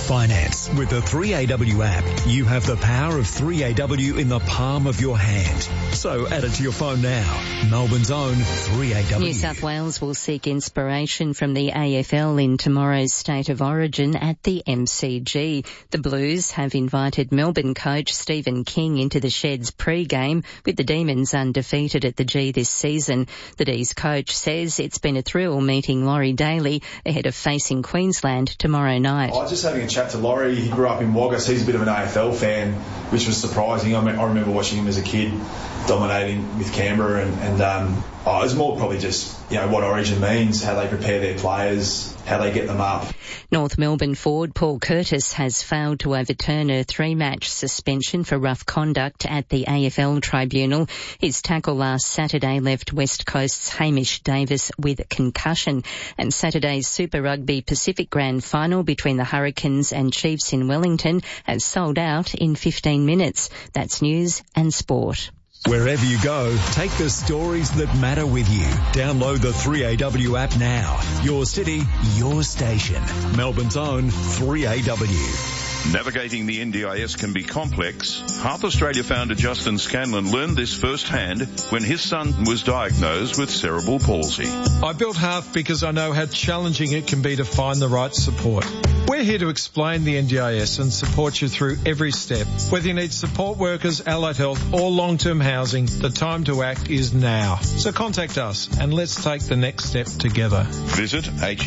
finance. With the 3AW app, you have the power of 3AW in the palm of your hand. So add it to your phone now. Melbourne's own 3AW. New South Wales will seek inspiration from the AFL in tomorrow's State of Origin at the MCG. The Blues have invited Melbourne coach Stephen King into the Sheds pre-game, with the Demons undefeated at the G this season. The D's coach says it's been a thrill meeting Laurie Daly ahead of facing Queensland tomorrow night. I was just having a chat to Laurie. He grew up in Wagga, so he's a bit of an AFL fan, which was surprising. I remember watching him as a kid dominating with Canberra, and it was more probably just, what Origin means, how they prepare their players, how they get them up. North Melbourne forward Paul Curtis has failed to overturn a 3-match suspension for rough conduct at the AFL tribunal. His tackle last Saturday left West Coast's Hamish Davis with concussion. And Saturday's Super Rugby Pacific Grand Final between the Hurricanes and Chiefs in Wellington has sold out in 15 minutes. That's news and sport. Wherever you go, take the stories that matter with you. Download the 3AW app now. Your city, your station. Melbourne's own 3AW. Navigating the NDIS can be complex. Hearth Australia founder Justin Scanlon learned this firsthand when his son was diagnosed with cerebral palsy. I built Hearth because I know how challenging it can be to find the right support. We're here to explain the NDIS and support you through every step. Whether you need support workers, allied health or long-term housing, the time to act is now. So contact us and let's take the next step together. Visit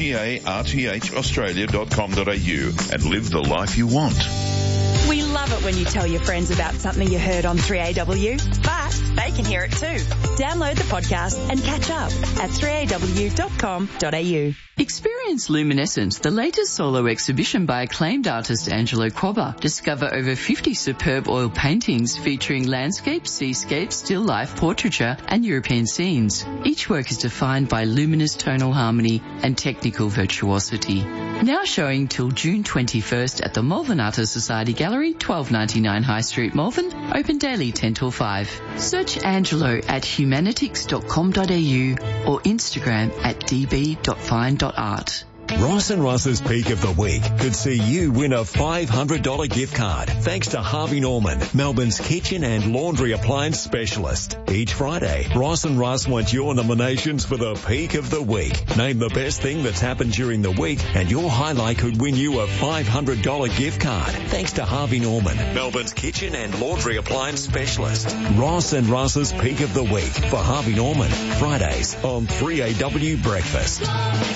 hearthaustralia.com.au and live the life you want. We love it when you tell your friends about something you heard on 3AW, but they can hear it too. Download the podcast and catch up at 3aw.com.au. Experience Luminescence, the latest solo exhibition by acclaimed artist Angelo Quabba. Discover over 50 superb oil paintings featuring landscape, seascape, still life, portraiture and European scenes. Each work is defined by luminous tonal harmony and technical virtuosity. Now showing till June 21st at the Malvern Artists Society Gallery, 1299 High Street, Malvern, open daily 10 till 5. Search Angelo at humanitics.com.au or Instagram at db.fine.art. Ross and Russ's Peak of the Week could see you win a $500 gift card thanks to Harvey Norman, Melbourne's kitchen and laundry appliance specialist. Each Friday, Ross and Russ want your nominations for the Peak of the Week. Name the best thing that's happened during the week and your highlight could win you a $500 gift card thanks to Harvey Norman, Melbourne's kitchen and laundry appliance specialist. Ross and Russ's Peak of the Week for Harvey Norman, Fridays on 3AW Breakfast.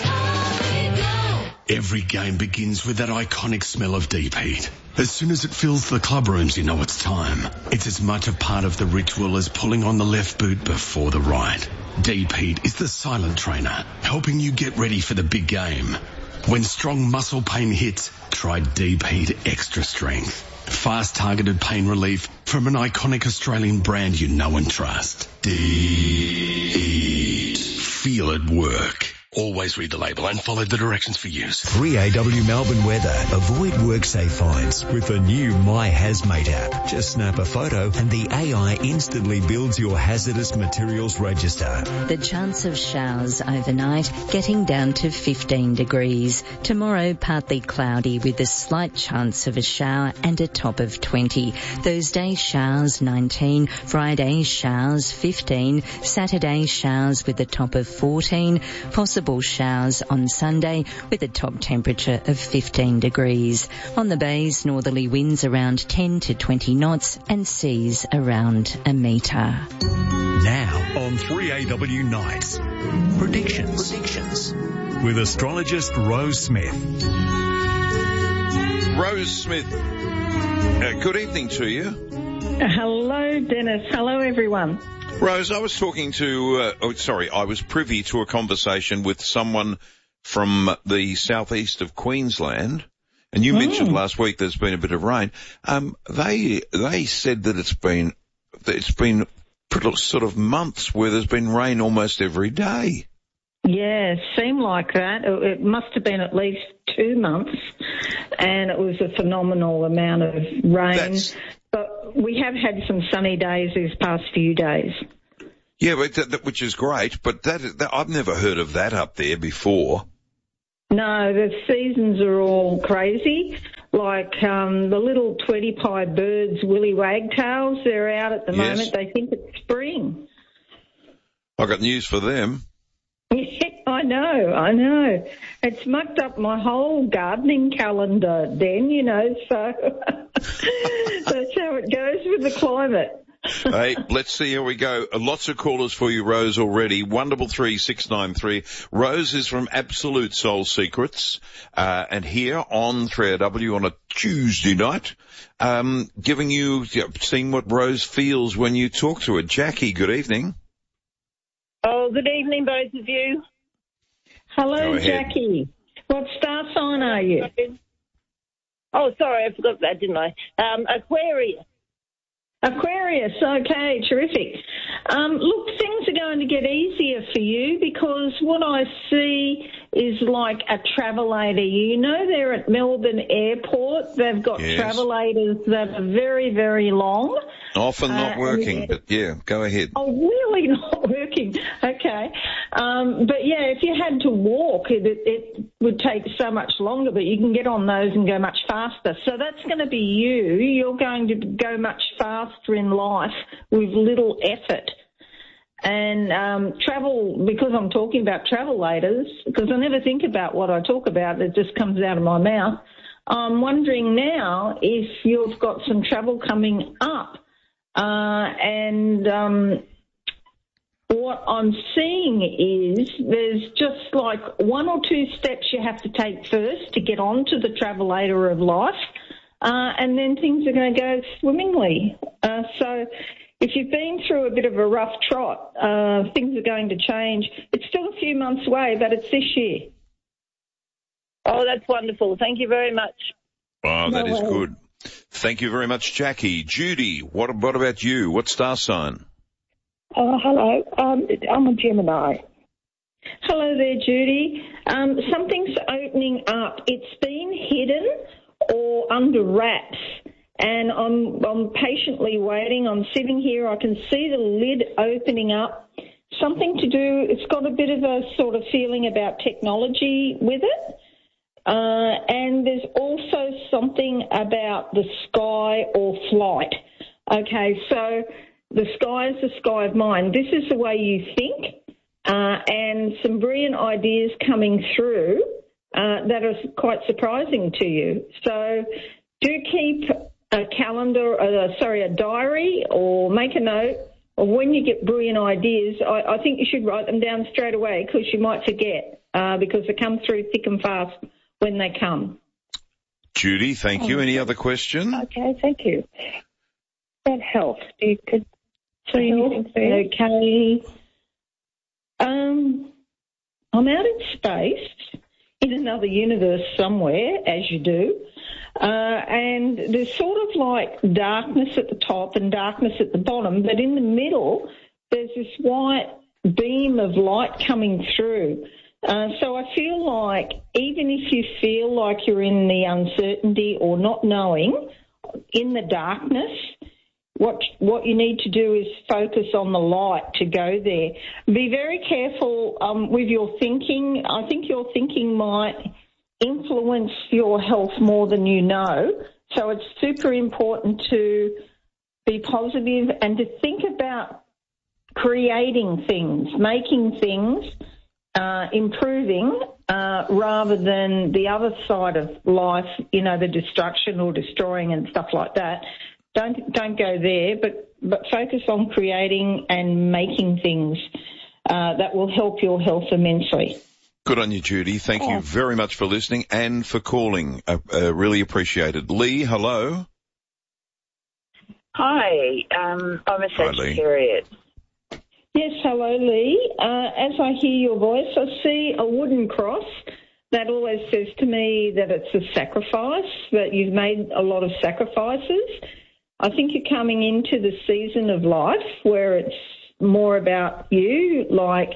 Every game begins with that iconic smell of deep heat. As soon as it fills the club rooms, you know it's time. It's as much a part of the ritual as pulling on the left boot before the right. Deep heat is the silent trainer, helping you get ready for the big game. When strong muscle pain hits, try Deep Heat Extra Strength. Fast targeted pain relief from an iconic Australian brand you know and trust. Deep Heat. Feel it work. Always read the label and follow the directions for use. 3AW Melbourne weather. Avoid WorkSafe fines with the new My Hazmate app. Just snap a photo and the AI instantly builds your hazardous materials register. The chance of showers overnight getting down to 15 degrees. Tomorrow partly cloudy with a slight chance of a shower and a top of 20. Thursday showers 19. Friday showers 15. Saturday showers with a top of 14. Possible showers on Sunday with a top temperature of 15 degrees. On the bays, northerly winds around 10 to 20 knots and seas around a metre. Now on 3AW Nights. Predictions. With astrologist Rose Smith. Rose Smith, good evening to you. Hello, Dennis. Hello, everyone. Rose, I was talking to, I was privy to a conversation with someone from the southeast of Queensland, and you mentioned last week there's been a bit of rain. They said that it's been sort of months where there's been rain almost every day. Yeah, seemed like that. It must have been at least 2 months, and it was a phenomenal amount of rain. But we have had some sunny days these past few days. Yeah, but which is great, but that I've never heard of that up there before. No, the seasons are all crazy. like the little 20-pie birds, willy wagtails, they're out at the moment. They think it's spring. I've got news for them. Yeah, I know. It's mucked up my whole gardening calendar, Dan, so that's how it goes with the climate. Hey, let's see how we go. Lots of callers for you, Rose, already. 133-693. Rose is from Absolute Soul Secrets, and here on 3AW on a Tuesday night, seeing what Rose feels when you talk to her. Jackie, good evening. Oh, good evening, both of you. Hello, Jackie. What star sign are you? Oh, sorry, I forgot that, didn't I? Aquarius. Aquarius, okay, terrific. Look, things are going to get easier for you because what I see is like a travelator. They're at Melbourne Airport. They've got travelators that are very, very long. Often not working, but go ahead. Oh, really not working? Okay. But if you had to walk, it would take so much longer, but you can get on those and go much faster. So that's going to be you. You're going to go much faster in life with little effort. And travel, because I'm talking about travelators, because I never think about what I talk about, it just comes out of my mouth. I'm wondering now if you've got some travel coming up. What I'm seeing is there's just like one or two steps you have to take first to get onto the travelator of life, and then things are going to go swimmingly. So if you've been through a bit of a rough trot, things are going to change. It's still a few months away, but it's this year. Oh, that's wonderful. Thank you very much. Oh, that is good. Thank you very much, Jackie. Judy, what about you? What star sign? Hello. I'm a Gemini. Hello there, Judy. Something's opening up. It's been hidden or under wraps, and I'm patiently waiting. I'm sitting here. I can see the lid opening up. Something to do, it's got a bit of a sort of feeling about technology with it. And there's also something about the sky or flight. Okay, so the sky is the sky of mind. This is the way you think, and some brilliant ideas coming through that are quite surprising to you. So do keep a a diary, or make a note of when you get brilliant ideas. I think you should write them down straight away because you might forget because they come through thick and fast when they come. Judy, thank you. Any other question? Okay, thank you. That health. You could see anything there? Okay. I'm out in space in another universe somewhere, as you do. And there's sort of like darkness at the top and darkness at the bottom, but in the middle there's this white beam of light coming through. So I feel like even if you feel like you're in the uncertainty or not knowing, in the darkness, what you need to do is focus on the light to go there. Be very careful with your thinking. I think your thinking might influence your health more than you know. So it's super important to be positive and to think about creating things, making things, improving, rather than the other side of life, the destruction or destroying and stuff like that. Don't go there, but focus on creating and making things that will help your health immensely. Good on you, Judy. Thank you very much for listening and for calling. Really appreciate it. Lee, hello. Hi, I'm a Sagittarius. Yes, hello, Lee. As I hear your voice, I see a wooden cross. That always says to me that it's a sacrifice, that you've made a lot of sacrifices. I think you're coming into the season of life where it's more about you, like,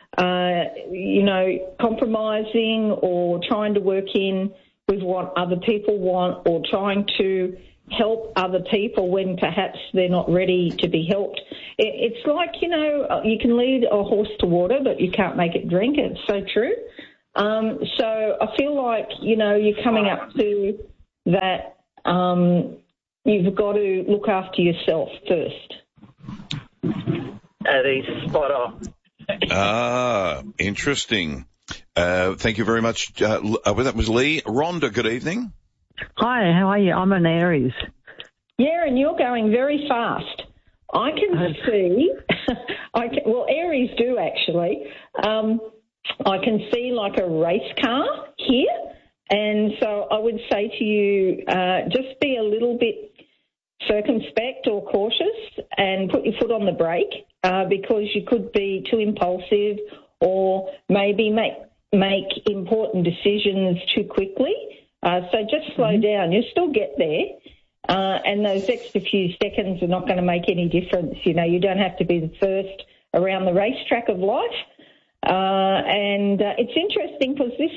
compromising or trying to work in with what other people want, or trying to help other people when perhaps they're not ready to be helped. It's like, you can lead a horse to water, but you can't make it drink. It's so true. So I feel like, you're coming up to that you've got to look after yourself first. That is spot on. Interesting. Thank you very much. That was Lee. Rhonda, good evening. Hi, how are you? I'm an Aries. Yeah, and you're going very fast. I can see, Aries do actually. I can see like a race car here, and so I would say to you, just be a little bit circumspect or cautious and put your foot on the brake because you could be too impulsive or maybe make important decisions too quickly. So just slow down. You'll still get there. And those extra few seconds are not going to make any difference. You know, you don't have to be the first around the racetrack of life. And it's interesting because this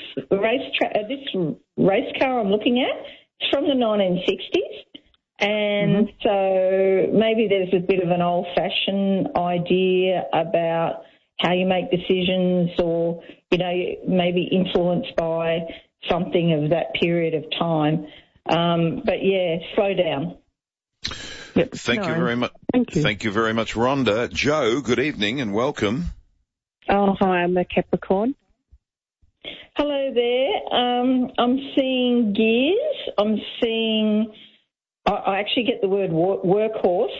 race car I'm looking at is from the 1960s. And so maybe there's a bit of an old-fashioned idea about how you make decisions or, you know, maybe influenced by something of that period of time. But yeah, slow down. Yep. Thank you very much. Thank you very much, Rhonda. Joe, good evening and welcome. Oh, hi, I'm a Capricorn. Hello there. I'm seeing gears. I'm seeing, I actually get the word workhorse.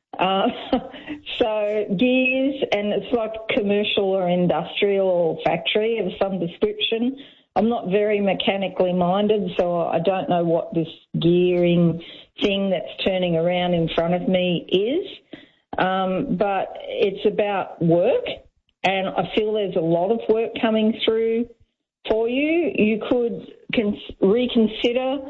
So gears, and it's like commercial or industrial or factory of some description. I'm not very mechanically minded, so I don't know what this gearing thing that's turning around in front of me is. But it's about work, and I feel there's a lot of work coming through for you. You could reconsider,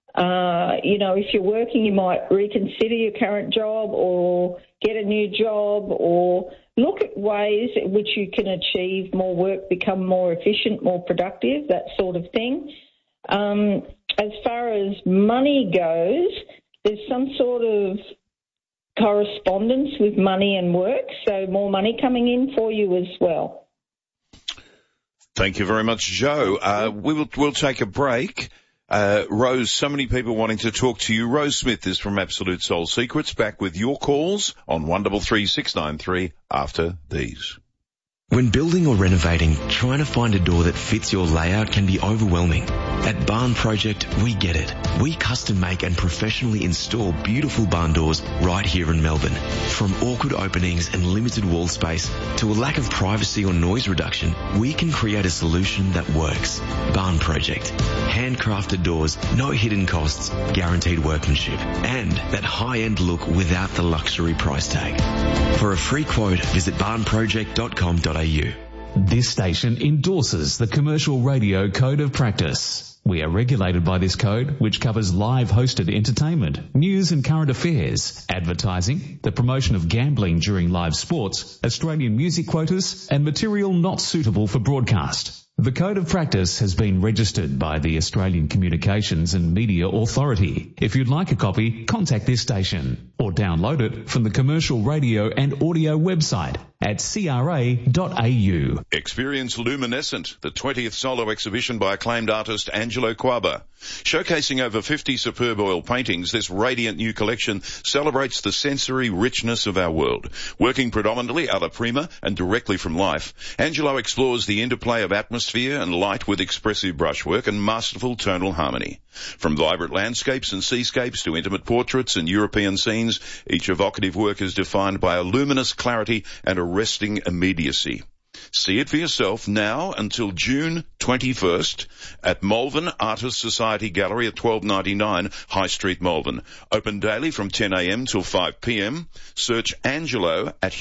if you're working, you might reconsider your current job or get a new job or look at ways in which you can achieve more work, become more efficient, more productive, that sort of thing. As far as money goes, there's some sort of correspondence with money and work, so more money coming in for you as well. Thank you very much, Joe. We'll take a break. Rose, so many people wanting to talk to you. Rose Smith is from Absolute Soul Secrets, back with your calls on 133 693 after these. When building or renovating, trying to find a door that fits your layout can be overwhelming. At Barn Project, we get it. We custom make and professionally install beautiful barn doors right here in Melbourne. From awkward openings and limited wall space to a lack of privacy or noise reduction, we can create a solution that works. Barn Project. Handcrafted doors, no hidden costs, guaranteed workmanship, and that high-end look without the luxury price tag. For a free quote, visit barnproject.com.au. This station endorses the Commercial Radio Code of Practice. We are regulated by this code, which covers live hosted entertainment, news and current affairs, advertising, the promotion of gambling during live sports, Australian music quotas, and material not suitable for broadcast. The Code of Practice has been registered by the Australian Communications and Media Authority. If you'd like a copy, contact this station or download it from the Commercial Radio and Audio website at cra.au. Experience Luminescent, the 20th solo exhibition by acclaimed artist Angelo Quaba. Showcasing over 50 superb oil paintings, this radiant new collection celebrates the sensory richness of our world. Working predominantly alla prima and directly from life, Angelo explores the interplay of atmosphere and light with expressive brushwork and masterful tonal harmony. From vibrant landscapes and seascapes to intimate portraits and European scenes, each evocative work is defined by a luminous clarity and arresting immediacy. See it for yourself now until June 21st at Malvern Artists Society Gallery at 1299 High Street, Malvern. Open daily from 10 a.m. till 5 p.m. Search Angelo at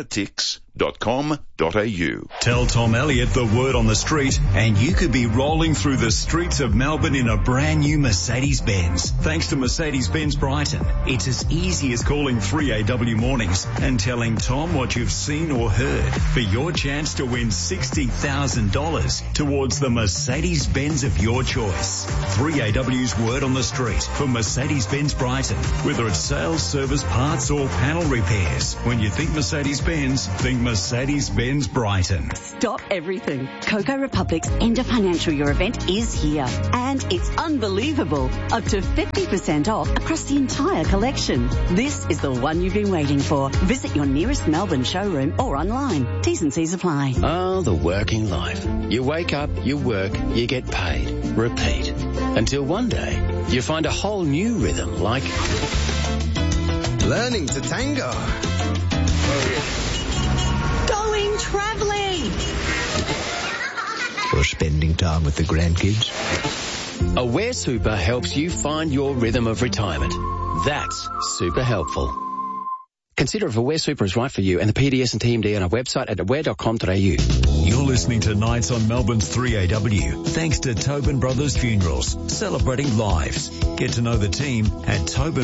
humanitix.com.au. Tell Tom Elliott the word on the street and you could be rolling through the streets of Melbourne in a brand new Mercedes-Benz. Thanks to Mercedes-Benz Brighton, it's as easy as calling 3AW Mornings and telling Tom what you've seen or heard for your chance to win $60,000 towards the Mercedes-Benz of your choice. 3AW's word on the street for Mercedes-Benz Brighton. Whether it's sales, service, parts or panel repairs. When you think Mercedes-Benz, think Mercedes-Benz Brighton. Stop everything. Coco Republic's End of Financial Year event is here. And it's unbelievable. Up to 50% off across the entire collection. This is the one you've been waiting for. Visit your nearest Melbourne showroom or online. T's and C's apply. Oh, the working life. You wake up, you work, you get paid. Repeat. Until one day, you find a whole new rhythm like... learning to tango. Going travelling. Or spending time with the grandkids. Aware Super helps you find your rhythm of retirement. That's super helpful. Consider if Aware Super is right for you and the PDS and TMD on our website at aware.com.au. You're listening to Nights on Melbourne's 3AW, thanks to Tobin Brothers Funerals, celebrating lives. Get to know the team at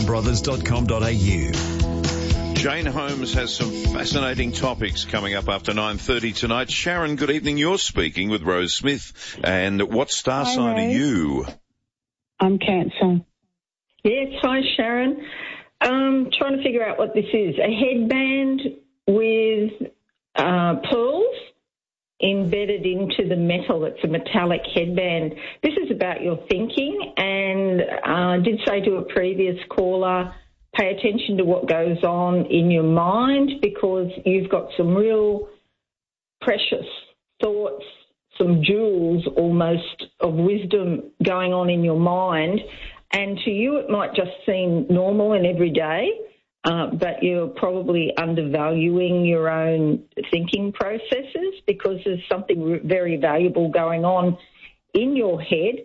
tobinbrothers.com.au. Jane Holmes has some fascinating topics coming up after 9:30 tonight. Sharon, good evening. You're speaking with Rose Smith. And what star sign are you? I'm Cancer. Yes, hi Sharon. Trying to figure out what this is. A headband with pearls embedded into the metal. It's a metallic headband. This is about your thinking, and I did say to a previous caller, pay attention to what goes on in your mind, because you've got some real precious thoughts, some jewels almost of wisdom going on in your mind. And to you, it might just seem normal and everyday, but you're probably undervaluing your own thinking processes, because there's something very valuable going on in your head.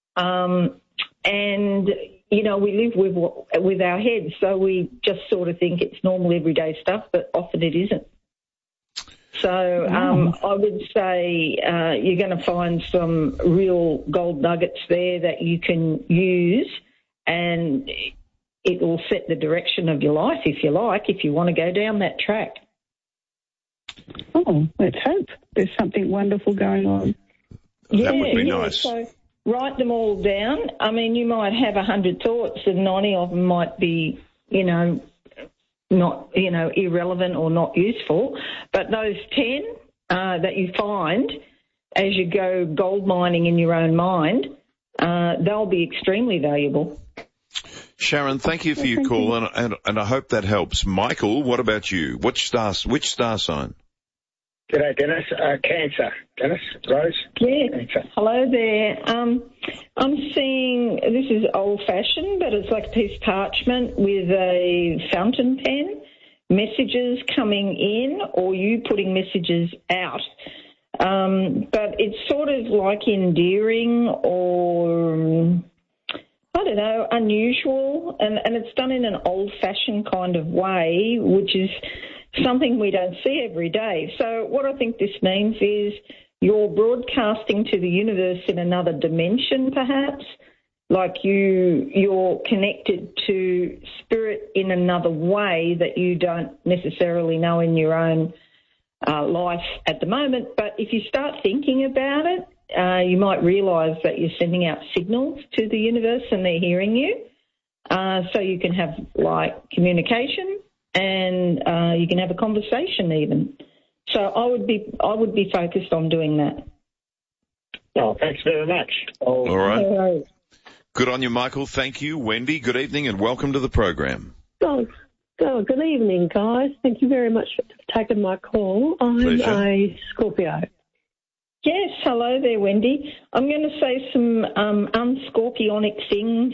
And, you know, we live with our heads, so we just sort of think it's normal everyday stuff, but often it isn't. So I would say you're going to find some real gold nuggets there that you can use, and it will set the direction of your life, if you like, if you want to go down that track. Oh, let's hope there's something wonderful going on. That would be nice. So write them all down. I mean, you might have 100 thoughts and 90 of them might be, not, irrelevant or not useful. But those 10 that you find as you go gold mining in your own mind, they'll be extremely valuable. Sharon, thank you for your call, and I hope that helps. Michael, what about you? Which star sign? G'day, Dennis. Cancer. Dennis, Rose? Yeah. Cancer. Hello there. I'm seeing, this is old-fashioned, but it's like a piece of parchment with a fountain pen, messages coming in or you putting messages out. But it's sort of like endearing or, I don't know, unusual, and it's done in an old-fashioned kind of way, which is something we don't see every day. So what I think this means is you're broadcasting to the universe in another dimension, perhaps, like you're connected to spirit in another way that you don't necessarily know in your own life at the moment. But if you start thinking about it, you might realise that you're sending out signals to the universe and they're hearing you. So you can have, communication, and you can have a conversation even. So I would be focused on doing that. Oh, thanks very much. All right. Good on you, Michael. Thank you. Wendy, good evening and welcome to the program. Oh, good evening, guys. Thank you very much for taking my call. I'm a Scorpio. Yes, hello there, Wendy. I'm going to say some unscorpionic things.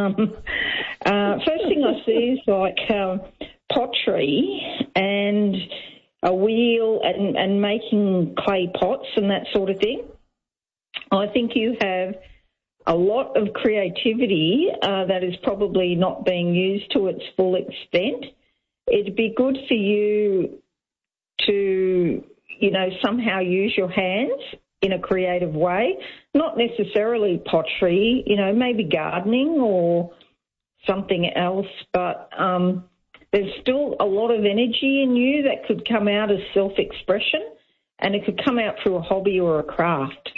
First thing I see is pottery and a wheel and making clay pots and that sort of thing. I think you have a lot of creativity that is probably not being used to its full extent. It'd be good for you to, somehow use your hands in a creative way, not necessarily pottery, maybe gardening or something else, but there's still a lot of energy in you that could come out as self-expression, and it could come out through a hobby or a craft.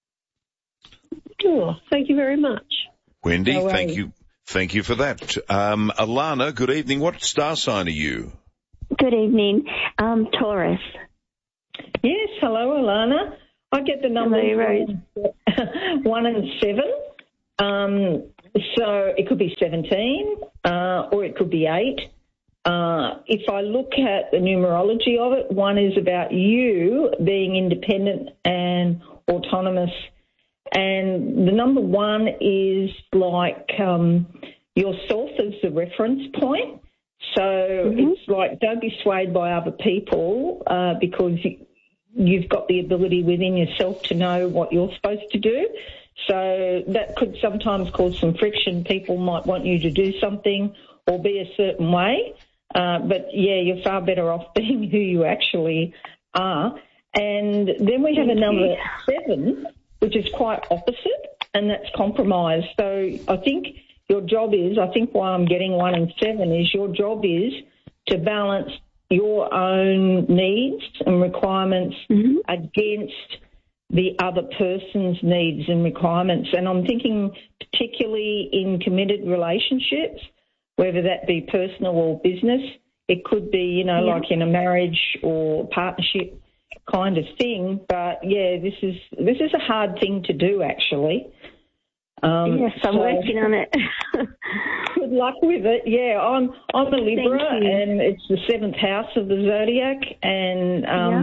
Oh, thank you very much. Wendy, thank you for that. Alana, good evening. What star sign are you? Good evening. Taurus. Yes, hello, Alana. I get the numbers 1 and 7. So it could be 17 or it could be 8. If I look at the numerology of it, 1 is about you being independent and autonomous. And the number 1 is like yourself as the reference point. So it's like don't be swayed by other people because you've got the ability within yourself to know what you're supposed to do. So that could sometimes cause some friction. People might want you to do something or be a certain way. But, yeah, you're far better off being who you actually are. And then we have a number 7, which is quite opposite, and that's compromise. So I think your job is, I think why I'm getting 1 and 7 is your job is to balance your own needs and requirements against the other person's needs and requirements. And I'm thinking particularly in committed relationships, whether that be personal or business. It could be, you know, like in a marriage or partnership kind of thing. But, yeah, this is a hard thing to do, actually. Yes, I'm working on it. Good luck with it. Yeah, I'm a Libra, and it's the 7th house of the zodiac, and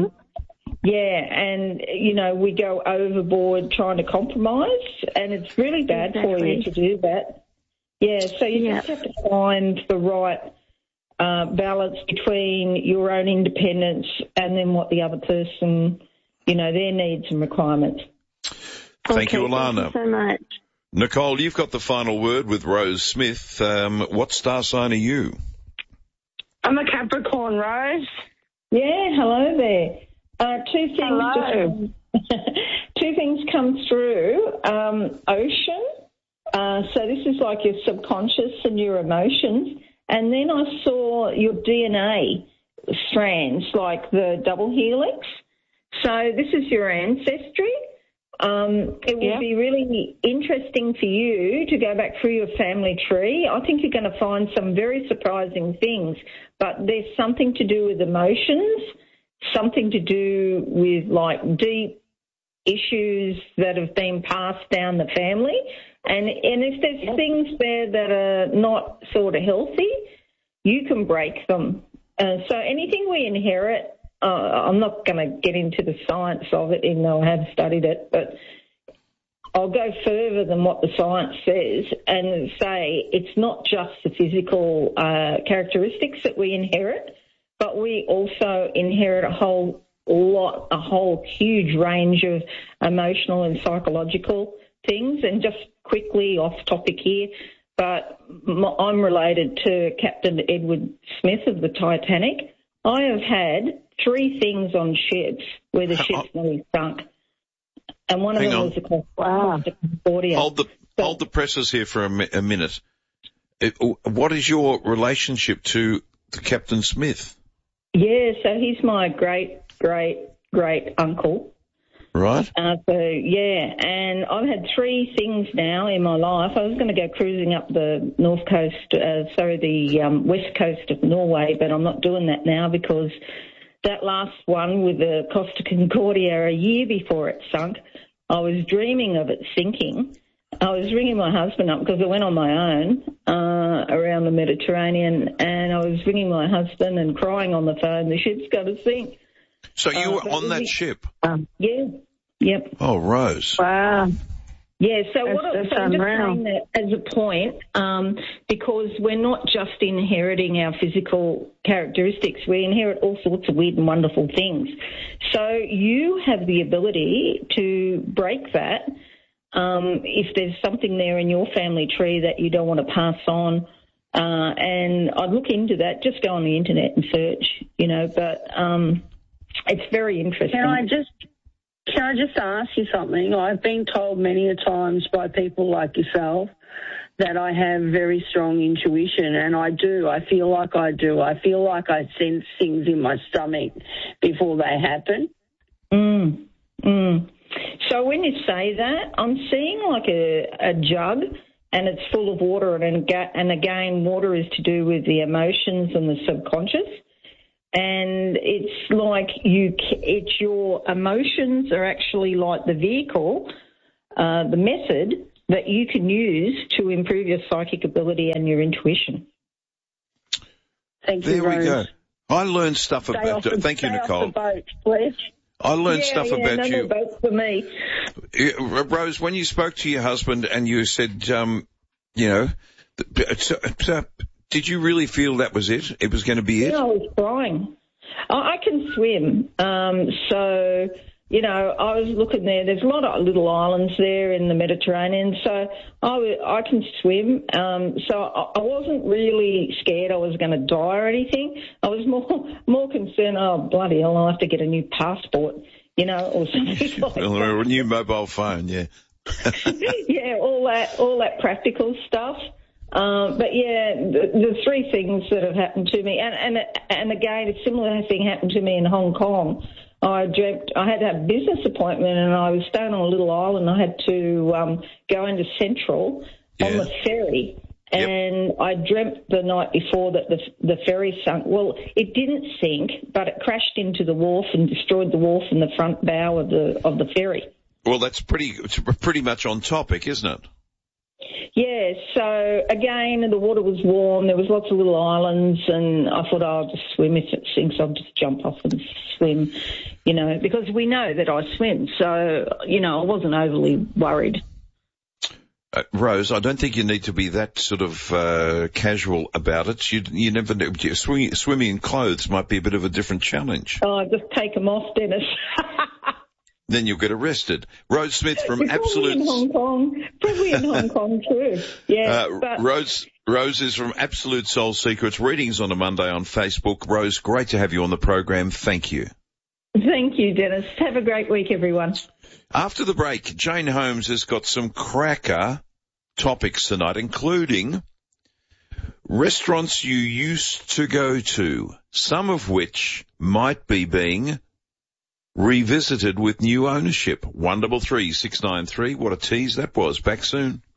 and you know we go overboard trying to compromise, and it's really bad for you to do that. Yeah, so you just have to find the right balance between your own independence and then what the other person, you know, their needs and requirements. Thank you, Alana. Thank you so much. Nicole, you've got the final word with Rose Smith. What star sign are you? I'm a Capricorn, Rose. Yeah, hello there. Two things come through. Ocean. So this is like your subconscious and your emotions. And then I saw your DNA strands, like the double helix. So this is your ancestry. It will be really interesting for you to go back through your family tree. I think you're going to find some very surprising things, but there's something to do with emotions, something to do with like deep issues that have been passed down the family. And if there's things there that are not sort of healthy, you can break them. So anything we inherit, I'm not going to get into the science of it, even though I have studied it, but I'll go further than what the science says and say it's not just the physical characteristics that we inherit, but we also inherit a whole huge range of emotional and psychological things. And just quickly off topic here, but I'm related to Captain Edward Smith of the Titanic. I have had 3 things on ships where the ships nearly sunk. And one of them was the Costa Concordia. Hold the presses here for a minute. What is your relationship to Captain Smith? Yeah, so he's my great uncle. Right. And I've had 3 things now in my life. I was going to go cruising up the west coast of Norway, but I'm not doing that now because that last one with the Costa Concordia a year before it sunk, I was dreaming of it sinking. I was ringing my husband up because I went on my own around the Mediterranean, and I was ringing my husband and crying on the phone, the ship's going to sink. So you were on that ship? Yeah. Yep. Oh, Rose. Wow. Yeah, so I'm just saying that as a point, because we're not just inheriting our physical characteristics, we inherit all sorts of weird and wonderful things. So you have the ability to break that if there's something there in your family tree that you don't want to pass on. And I'd look into that. Just go on the internet and search, you know, but it's very interesting. Can I just ask you something? I've been told many a times by people like yourself that I have very strong intuition, and I do. I feel like I do. I feel like I sense things in my stomach before they happen. So when you say that, I'm seeing like a jug, and it's full of water, and again, water is to do with the emotions and the subconscious. And it's like it's your emotions are actually like the vehicle, the method that you can use to improve your psychic ability and your intuition. Thank you, There we Rose. go. I learned stuff about... Thank you, Nicole. I learned stuff about you. No boats for me. Rose, when you spoke to your husband and you said, did you really feel that was it? It was going to be it? Yeah, I was crying. I can swim, so... I was looking there. There's a lot of little islands there in the Mediterranean, so I can swim. So I wasn't really scared I was going to die or anything. I was more concerned, oh, bloody hell, I'll have to get a new passport, or something like that. Or a new mobile phone, yeah. Yeah, all that practical stuff. But yeah, the three things that have happened to me, and again, a similar thing happened to me in Hong Kong. I dreamt I had a business appointment and I was staying on a little island. I had to go into Central on the ferry, and I dreamt the night before that the ferry sunk. Well, it didn't sink, but it crashed into the wharf and destroyed the wharf and the front bow of the ferry. Well, that's pretty much on topic, isn't it? Yeah, so again, the water was warm, there was lots of little islands, and I thought, I'll just swim. If it sinks, I'll just jump off and swim, because we know that I swim, so, I wasn't overly worried. Rose, I don't think you need to be that sort of casual about it. You never know. Swimming in clothes might be a bit of a different challenge. Oh, just take them off, Dennis. Then you'll get arrested. Rose Smith from Probably Absolute... Probably in Hong Kong too. Yeah. Rose is from Absolute Soul Secrets. Readings on a Monday on Facebook. Rose, great to have you on the program. Thank you. Thank you, Dennis. Have a great week, everyone. After the break, Jane Holmes has got some cracker topics tonight, including restaurants you used to go to, some of which might be being revisited with new ownership. 133 693. What a tease that was. Back soon.